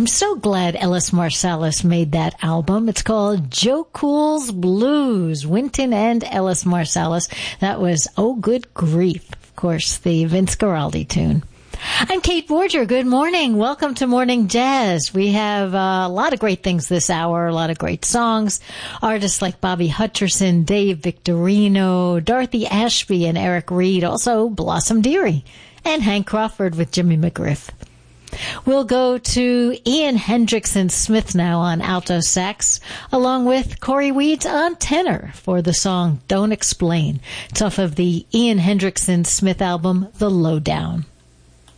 I'm so glad Ellis Marsalis made that album. It's called Joe Cool's Blues, Wynton and Ellis Marsalis. That was Oh Good Grief, of course, the Vince Guaraldi tune. I'm Kate Borger. Good morning. Welcome to Morning Jazz. We have a lot of great things this hour, a lot of great songs. Artists like Bobby Hutcherson, Dave Victorino, Dorothy Ashby, and Eric Reed. Also Blossom Dearie and Hank Crawford with Jimmy McGriff. We'll go to Ian Hendrickson Smith now on alto sax, along with Corey Weeds on tenor for the song Don't Explain. It's off of the Ian Hendrickson Smith album, The Lowdown.